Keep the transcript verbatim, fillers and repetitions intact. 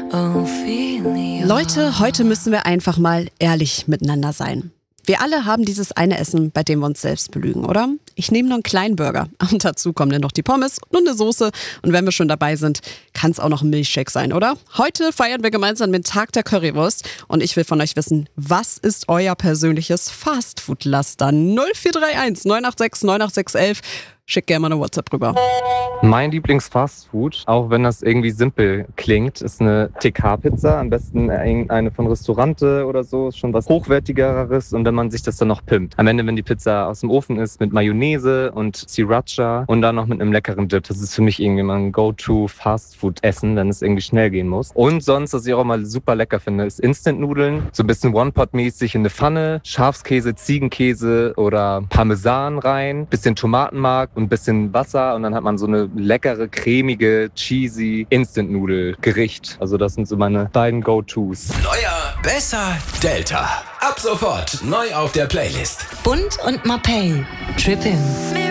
Leute, heute müssen wir einfach mal ehrlich miteinander sein. Wir alle haben dieses eine Essen, bei dem wir uns selbst belügen, oder? Ich nehme nur einen kleinen Burger. Und dazu kommen dann noch die Pommes und eine Soße. Und wenn wir schon dabei sind, kann es auch noch ein Milchshake sein, oder? Heute feiern wir gemeinsam den Tag der Currywurst. Und ich will von euch wissen, was ist euer persönliches Fastfood-Laster? null vier drei eins neun acht sechs neun acht sechs eins. Schick gerne mal eine WhatsApp rüber. Mein Lieblingsfastfood, auch wenn das irgendwie simpel klingt, ist eine T K-Pizza. Am besten eine von Restaurante oder so. Ist schon was Hochwertigeres. Und wenn man sich das dann noch pimpt. Am Ende, wenn die Pizza aus dem Ofen ist, mit Mayonnaise und Sriracha und dann noch mit einem leckeren Dip. Das ist für mich irgendwie mein Go-To-Fastfood-Essen, wenn es irgendwie schnell gehen muss. Und sonst, was ich auch mal super lecker finde, ist Instant-Nudeln. So ein bisschen One-Pot-mäßig in eine Pfanne. Schafskäse, Ziegenkäse oder Parmesan rein. Bisschen Tomatenmark. Ein bisschen Wasser und dann hat man so eine leckere, cremige, cheesy Instant-Nudel-Gericht. Also das sind so meine beiden Go-Tos. Neuer, besser, Delta. Ab sofort neu auf der Playlist. Bund und Mapei. Trippin'.